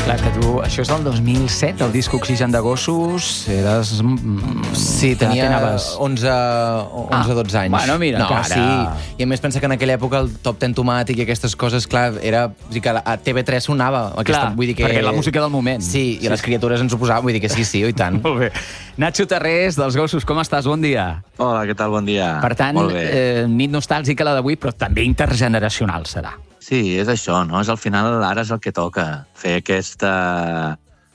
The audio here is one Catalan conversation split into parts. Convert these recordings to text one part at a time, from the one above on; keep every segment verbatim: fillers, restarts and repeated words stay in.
Clar, que tu, això és del dos mil set, el disc Oxigen de Gossos, eres... Sí, tenia anaves... onze, onze dotze anys. Bueno, mira, no, encara. Sí. I a més pensa que en aquella època el Top Ten Tomàtic i aquestes coses, clar, era... O sigui que a T V tres sonava. Aquesta, Clar, vull dir que... perquè la música del moment. Sí, i Sí, les criatures ens ho posaven, vull dir que sí, sí, i tant. Molt bé. Nacho Tarrés, dels Gossos, com estàs? Bon dia. Hola, què tal? Bon dia. Per tant, Molt bé. eh, nit nostàlgica la d'avui, però també intergeneracional serà. Sí, és això, no? És al final, ara és el que toca, fer aquesta,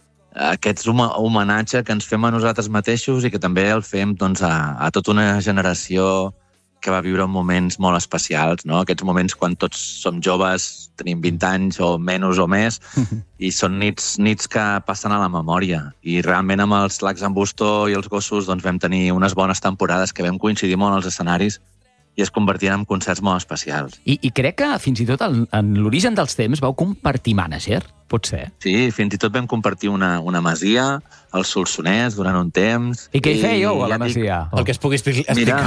aquest homenatge que ens fem a nosaltres mateixos i que també el fem doncs, a, a tota una generació que va viure moments molt especials, no? Aquests moments quan tots som joves, tenim vint anys o menys o més, i són nits, nits que passen a la memòria. I realment amb els Lacs en Busto i els Gossos doncs, vam tenir unes bones temporades que vam coincidir molt als escenaris i es convertien en concerts molt especials. I, i crec que fins i tot en, en l'origen dels temps vau compartir mànager, pot ser? Sí, fins i tot vam compartir una, una masia, al Solsonès, durant un temps. I què hi fèieu a la ja dic, masia? El que es pugui explicar. Mira,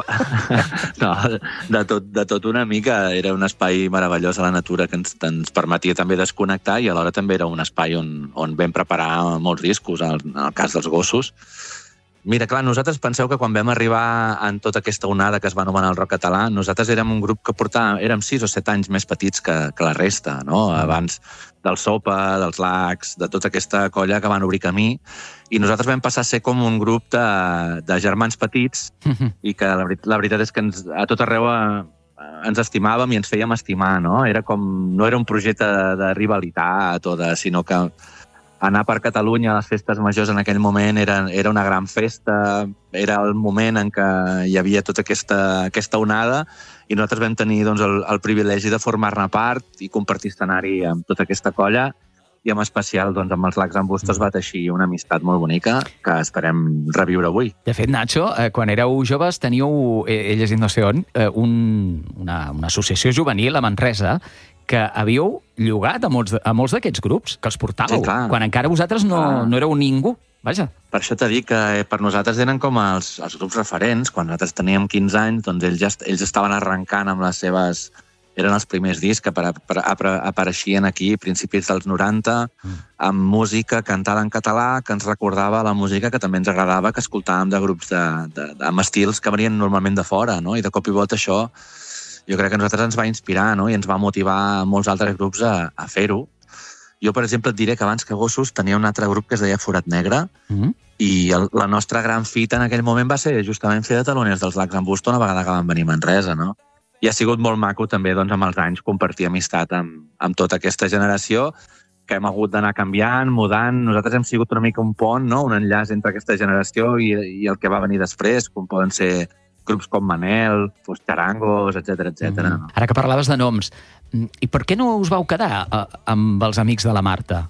no, no de, tot, de tot una mica. Era un espai meravellós a la natura que ens, ens permetia també desconnectar i alhora també era un espai on, on vam preparar molts discos, en el, en el cas dels Gossos. Mira, clar, nosaltres penseu que quan vam arribar en tota aquesta onada que es va anomenar el rock català, nosaltres érem un grup que portava, érem sis o set anys més petits que, que la resta, no? Abans del Sopa, dels Lacs, de tota aquesta colla que van obrir camí, i nosaltres vam passar a ser com un grup de, de germans petits i que la, la veritat és que ens, a tot arreu a, ens estimàvem i ens fèiem estimar, no? Era com, no era un projecte de, de rivalitat o de, sinó que anar per Catalunya a les festes majors en aquell moment era, era una gran festa, era el moment en què hi havia tota aquesta, aquesta onada i nosaltres vam tenir doncs, el, el privilegi de formar-ne part i compartir escenari amb tota aquesta colla i en especial doncs, amb els Lacs en Busto es va teixir una amistat molt bonica que esperem reviure avui. De fet, Nacho, eh, quan éreu joves teníeu, eh, he llegit no sé on, eh, un, una, una associació juvenil a Manresa que havíeu llogat a molts, a molts d'aquests grups, que els portàveu, sí, quan encara vosaltres no, no éreu ningú. Vaja. Per això t'he dit que per nosaltres eren com els, els grups referents. Quan nosaltres teníem quinze anys, doncs ells, ja, ells estaven arrencant amb les seves... Eren els primers discs que apare, apare, apareixien aquí a principis dels noranta, amb música cantada en català, que ens recordava la música que també ens agradava, que escoltàvem de grups de, de, de, amb estils que venien normalment de fora, no? I de cop i volta això jo crec que a nosaltres ens va inspirar, no? I ens va motivar molts altres grups a, a fer-ho. Jo, per exemple, et diré que abans que Gossos tenia un altre grup que es deia Forat Negre, mm-hmm. i el, la nostra gran fita en aquell moment va ser justament fer de taloners dels Lacs en Busto una vegada que van venir a Manresa, no? I ha sigut molt maco també, doncs, amb els anys, compartir amistat amb, amb tota aquesta generació que hem hagut d'anar canviant, mudant. Nosaltres hem sigut una mica un pont, no? Un enllaç entre aquesta generació i, i el que va venir després, com poden ser grups com Manel, pues, Charangos, etcètera, etcètera. Mm. Ara que parlaves de noms, i per què no us vau quedar a, amb els Amics de la Marta?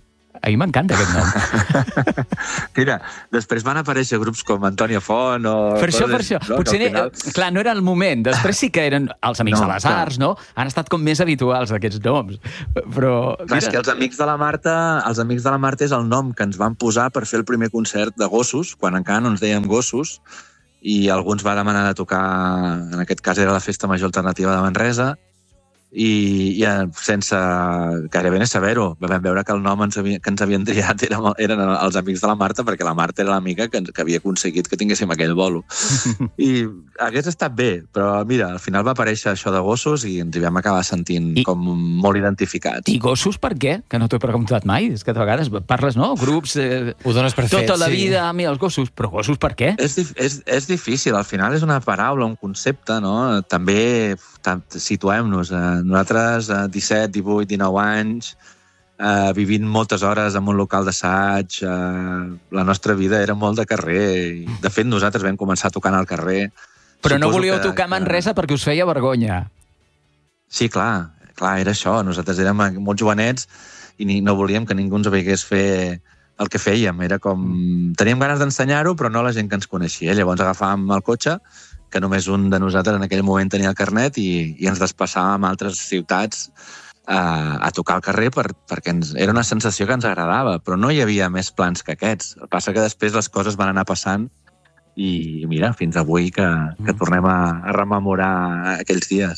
A mi m'encanta aquest nom. Mira, després van aparèixer grups com Antònia Font o... Per això, per això. No, Potser, final... clar, no era el moment. Després sí que eren els Amics no, de les Arts, no? Han estat com més habituals, aquests noms. Però... Clar, és que els Amics de la Marta, els Amics de la Marta és el nom que ens van posar per fer el primer concert de Gossos, quan encara no ens dèiem Gossos, i algú ens va demanar de tocar, en aquest cas era la Festa Major Alternativa de Manresa, i, i sense gairebé ni saber-ho vam veure que el nom ens havia, que ens havien triat eren, eren els Amics de la Marta, perquè la Marta era l'amiga que, que havia aconseguit que tinguéssim aquell bolo. I hagués estat bé, però mira, al final va aparèixer això de Gossos i ens hi vam acabar sentint I, com molt identificats. I Gossos per què? Que no t'ho he preguntat mai. És que de vegades parles, no? Grups... Eh, Ho dones per fet, tota la sí. vida amb els Gossos, però Gossos per què? És, és, és difícil, al final és una paraula, un concepte, no? També situem-nos... Eh, nosaltres, a disset, divuit, dinou anys, eh, vivint moltes hores en un local d'assaig, eh, la nostra vida era molt de carrer. I, de fet, nosaltres vam començar tocant al carrer. Però no Suposo volíeu que, tocar Manresa que... perquè us feia vergonya. Sí, clar, clar, era això. Nosaltres érem molt jovenets i ni, no volíem que ningú ens veiés fer el que fèiem. Era com... Teníem ganes d'ensenyar-ho, però no la gent que ens coneixia. Llavors agafàvem el cotxe, que només un de nosaltres en aquell moment tenia el carnet i, i ens desplaçàvem a altres ciutats a, a tocar al carrer per, perquè ens, era una sensació que ens agradava, però no hi havia més plans que aquests. El que passa que després les coses van anar passant i mira, fins avui que, que tornem a, a rememorar aquells dies.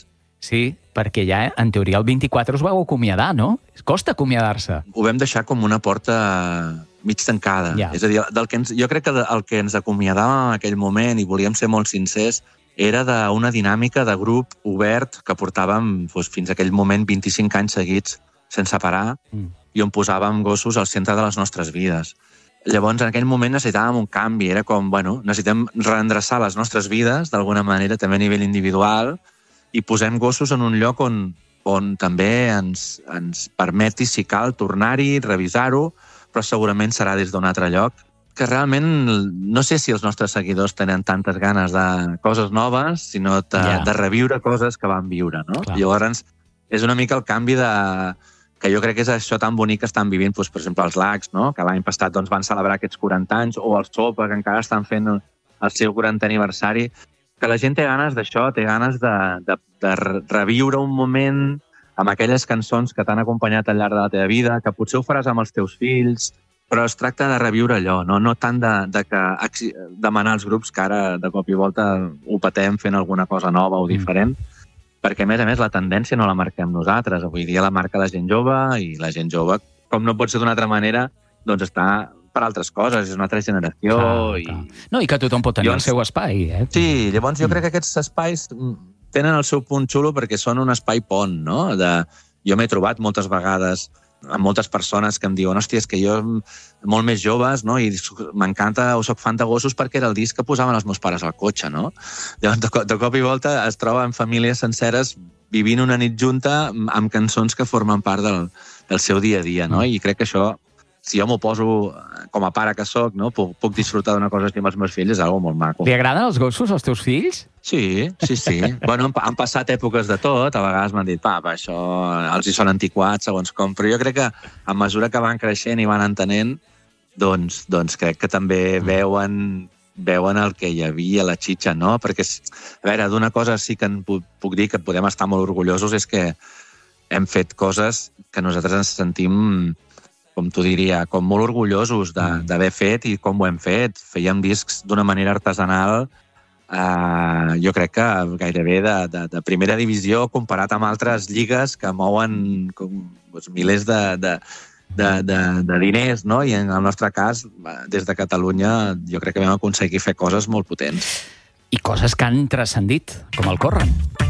Sí, perquè ja, en teoria, el vint-i-quatre us vau acomiadar, no? Costa acomiadar-se. Ho vam deixar com una porta mig tancada. Ja. És a dir, del que ens, jo crec que el que ens acomiadàvem en aquell moment, i volíem ser molt sincers, era d'una dinàmica de grup obert que portàvem doncs, fins a aquell moment vint-i-cinc anys seguits sense parar mm. i on posàvem gossos al centre de les nostres vides. Llavors, en aquell moment necessitàvem un canvi. Era com, bueno, necessitem reendreçar les nostres vides, d'alguna manera, també a nivell individual, i posem gossos en un lloc on, on també ens, ens permeti, si cal, tornar-hi, revisar-ho, però segurament serà des d'un altre lloc, que realment no sé si els nostres seguidors tenen tantes ganes de coses noves, sinó de, yeah. de reviure coses que van viure, no? Clar. Llavors, és una mica el canvi de... que jo crec que és això tan bonic que estan vivint, doncs, per exemple, els Lacs, no? Que l'any passat doncs, van celebrar aquests quaranta anys, o els Sopa, que encara estan fent el seu quarantè aniversari, que la gent té ganes d'això, té ganes de, de, de reviure un moment amb aquelles cançons que t'han acompanyat al llarg de la teva vida, que potser ho faràs amb els teus fills, però es tracta de reviure allò, no, no tant de, de que demanar als grups que ara de cop i volta ho patem fent alguna cosa nova o diferent, mm. perquè a més a més la tendència no la marquem nosaltres, avui dia la marca la gent jove, i la gent jove, com no pot ser d'una altra manera, doncs està per altres coses, és una altra generació. Clar, i... clar. No, i que tothom pot tenir llavors, el seu espai. Eh? Sí, llavors jo crec que aquests espais tenen el seu punt xulo perquè són un espai pont, no? De... Jo m'he trobat moltes vegades amb moltes persones que em diuen, hòstia, és que jo, molt més joves, no? I m'encanta, o soc fan de gossos perquè era el disc que posaven els meus pares al cotxe, no? Llavors, de, de cop i volta es troben famílies senceres vivint una nit junta amb cançons que formen part del, del seu dia a dia, no? I crec que això, si jo m'ho poso com a pare que soc, no? Puc, puc disfrutar d'una cosa així amb els meus fills, és algo molt maco. Li agraden els gossos als teus fills? Sí, sí, sí. Bueno, han, han passat èpoques de tot, a vegades m'han dit, papa, això els hi són antiquats, segons com, però jo crec que a mesura que van creixent i van entenent, doncs, doncs crec que també veuen, veuen el que hi havia, la xitxa, no? Perquè, a veure, d'una cosa sí que en puc dir que podem estar molt orgullosos, és que hem fet coses que nosaltres ens sentim, com t'ho diria, com molt orgullosos d'haver fet i com ho hem fet. Fèiem discs d'una manera artesanal, eh, jo crec que gairebé de, de, de primera divisió comparat amb altres lligues que mouen com, doncs, milers de, de, de, de, de diners, no? I en el nostre cas, des de Catalunya, jo crec que vam aconseguir fer coses molt potents. I coses que han transcendit, com el Corren.